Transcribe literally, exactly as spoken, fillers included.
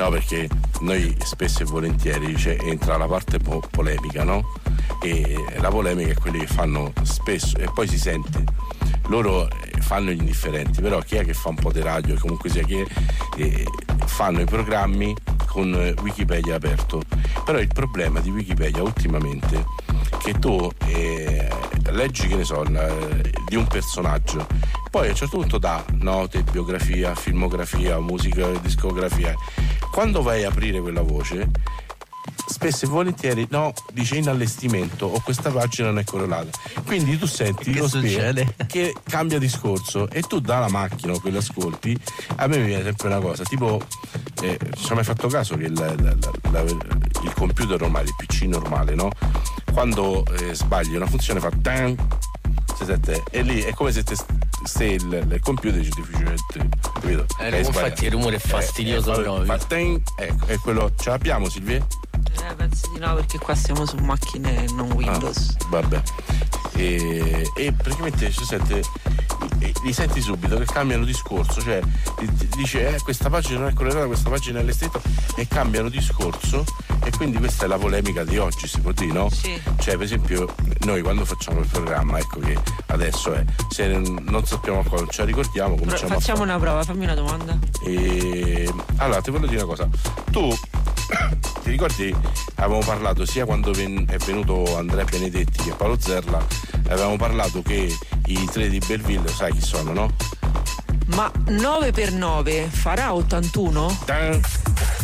No, perché noi spesso e volentieri cioè, entra la parte po- polemica, no? E la polemica è quelli che fanno spesso, e poi si sente, loro fanno gli indifferenti, però chi è che fa un po' di radio, comunque sia che eh, fanno i programmi con Wikipedia aperto. Però il problema di Wikipedia ultimamente è che tu eh, leggi, che ne so, la, di un personaggio, poi a un certo punto dà note, biografia, filmografia, musica, discografia. Quando vai a aprire quella voce, spesso e volentieri no, dice in allestimento o questa pagina non è correlata, quindi tu senti che lo succede? speaker che cambia discorso e tu dalla macchina o quello ascolti. A me mi viene sempre una cosa tipo eh, ci hai mai fatto caso che il, la, la, la, il computer normale, il P C normale, no? Quando eh, sbagli una funzione fa tan, si sente, e lì è come se, te, se il, il computer ci difficilmente, capito? Eh, infatti il rumore è fastidioso eh, eh, proprio. fa tan, ecco, è quello. Ce l'abbiamo, Silvia? Eh, penso di no, perché qua siamo su macchine non Windows. Ah, vabbè. E, e praticamente si sente, li senti subito che cambiano discorso, cioè dice eh, questa pagina non è collegata, questa pagina è allestita, e cambiano discorso. E quindi questa è la polemica di oggi, si può dire, no? Sì. Cioè, per esempio, noi quando facciamo il programma, ecco che adesso è, se non sappiamo ancora, non ce la ricordiamo, cominciamo Però facciamo a una prova, fammi una domanda. E allora ti voglio dire una cosa, tu ti ricordi avevamo parlato sia quando ven- è venuto Andrea Benedetti che Paolo Zerla, avevamo parlato che i tre di Belleville sai chi sono, no? Ma nove per nove farà ottantuno? Tan-